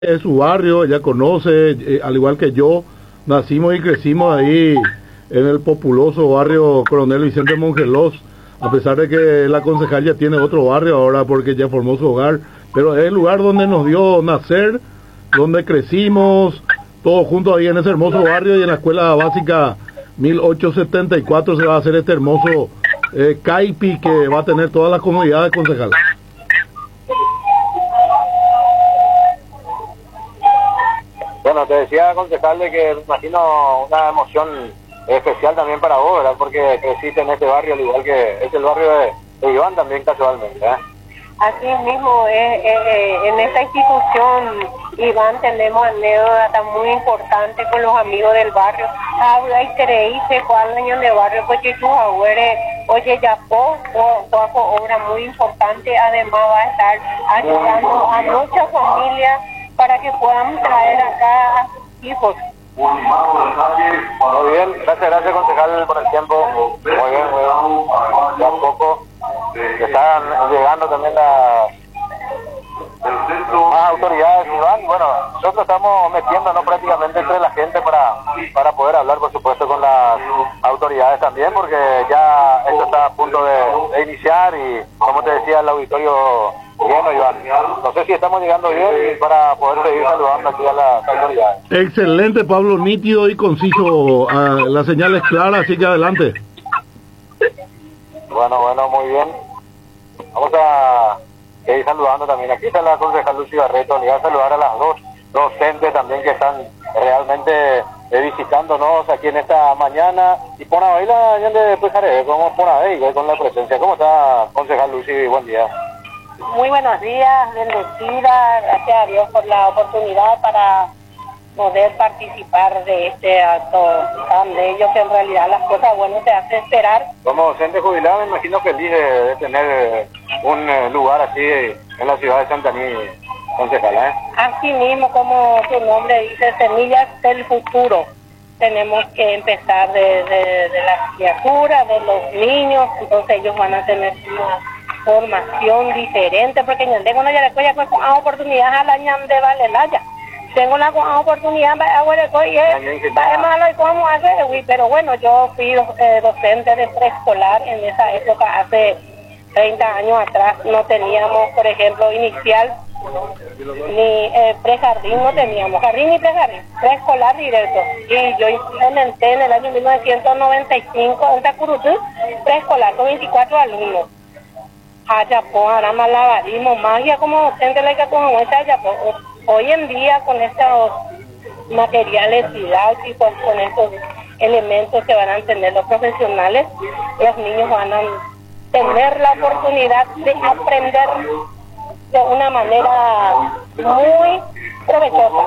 Es su barrio, ella conoce, al igual que yo, nacimos y crecimos ahí en el populoso barrio Coronel Vicente Mongelos, a pesar de que la concejal ya tiene otro barrio ahora porque ya formó su hogar, pero es el lugar donde nos dio nacer, donde crecimos, todos juntos ahí en ese hermoso barrio, y en la escuela básica 1874 se va a hacer este hermoso CAIPI que va a tener todas las comodidades, concejal. Bueno, te decía, concejal, de que me imagino una emoción especial también para vos, ¿verdad? Porque creciste en este barrio, al igual que es el barrio de Iván también casualmente, ¿eh? Así mismo, en esta institución, Iván, tenemos anécdotas muy importantes con los amigos del barrio. Habla y creíste cuál año de barrio, porque tus abuelos, oye, ya obra muy importante, además va a estar ayudando a muchas familias para que puedan traer acá a sus hijos. Muy bien, gracias concejal por el tiempo. Muy bien, ya un poco están llegando también más autoridades, Iván. Bueno, nosotros estamos metiéndonos prácticamente entre la gente para poder hablar, por supuesto, con las autoridades también, porque ya esto está a punto de iniciar y, como te decía, el auditorio lleno, Iván. No sé si estamos llegando bien para poder seguir saludando aquí a las autoridades. Excelente, Pablo, nítido y conciso, la señal es clara, así que adelante. Bueno, muy bien. Vamos a ir saludando también. Aquí está la concejal Lucy Barreto. Le voy a saludar a las dos docentes también que están realmente visitándonos aquí en esta mañana. Y por ahí la de Pujaré, como por ahí, con la presencia. ¿Cómo está, concejal Lucy? Buen día. Muy buenos días, bendecida, gracias a Dios por la oportunidad para poder participar de este acto tan bello, que en realidad las cosas buenas se hacen esperar. Como docente jubilado, me imagino feliz de tener un lugar así en la ciudad de Santaní, concejal, ¿eh? Así mismo, como su nombre dice, semillas del futuro. Tenemos que empezar de las criaturas, de los niños, entonces ellos van a tener una formación diferente, porque yo tengo una oportunidad a la ñam de Valelaya. Tengo la oportunidad pero bueno, yo fui docente de preescolar en esa época, hace 30 años atrás. No teníamos, por ejemplo, inicial ni prejardín, no teníamos jardín ni prejardín, preescolar directo. Y yo implementé en el año 1995 en Tacurutú preescolar con 24 alumnos. Ahora malabarismo, magia como docente la que con hoy en día con estos materiales didácticos, con estos elementos que van a tener los profesionales, los niños van a tener la oportunidad de aprender de una manera muy provechosa.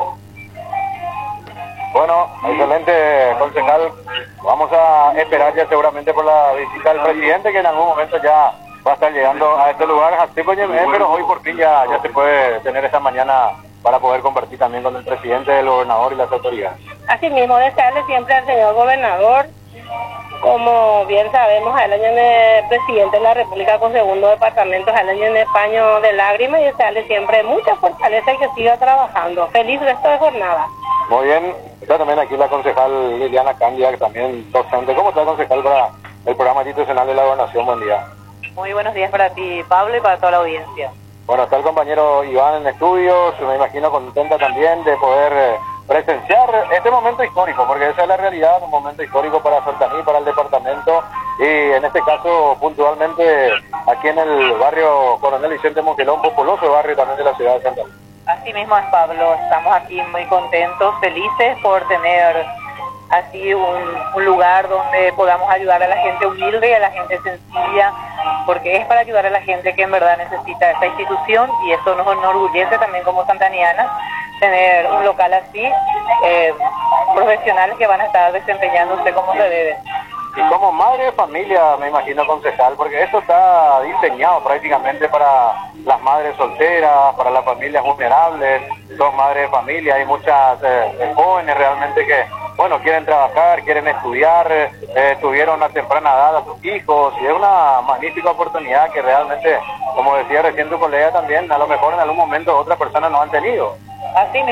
Bueno, excelente, concejal. Vamos a esperar ya seguramente por la visita del presidente, que en algún momento ya va a estar llegando a este lugar, pero hoy por fin ya se puede tener esta mañana para poder compartir también con el presidente, el gobernador y las autoridades. Así mismo, desearle siempre al señor gobernador, como bien sabemos, el año de presidente de la República con segundo departamento, el año de paño de lágrimas, y desearle siempre mucha fortaleza y que siga trabajando. Feliz resto de jornada. Muy bien, está también aquí la concejal Liliana Candia, que también docente. ¿Cómo está, concejal, para el programa institucional de la gobernación? Buen día. Muy buenos días para ti, Pablo, y para toda la audiencia. Bueno, está el compañero Iván en estudios, me imagino contenta también de poder presenciar este momento histórico, porque esa es la realidad, un momento histórico para Santaní, para el departamento, y en este caso puntualmente aquí en el barrio Coronel Vicente Mongelón, populoso barrio también de la ciudad de Santaní. Así mismo es, Pablo, estamos aquí muy contentos, felices por tener así un lugar donde podamos ayudar a la gente humilde y a la gente sencilla, porque es para ayudar a la gente que en verdad necesita esta institución, y eso nos enorgullece también como santanianas, tener un local así, profesionales que van a estar desempeñándose como se debe. Y como madre de familia, me imagino, concejal, porque esto está diseñado prácticamente para las madres solteras, para las familias vulnerables, son madres de familia, hay muchas jóvenes realmente que, bueno, quieren trabajar, quieren estudiar, tuvieron a temprana edad a sus hijos, y es una magnífica oportunidad que realmente, como decía recién tu colega también, a lo mejor en algún momento otras personas no han tenido. así